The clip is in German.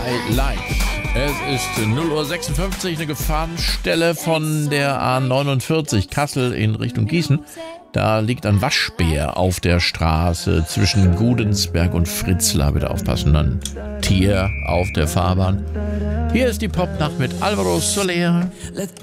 Light. Es ist 0:56 Uhr, eine Gefahrenstelle von der A49 Kassel in Richtung Gießen. Da liegt ein Waschbär auf der Straße zwischen Gudensberg und Fritzlar. Bitte aufpassen, ein Tier auf der Fahrbahn. Hier ist die Popnacht mit Alvaro Soler.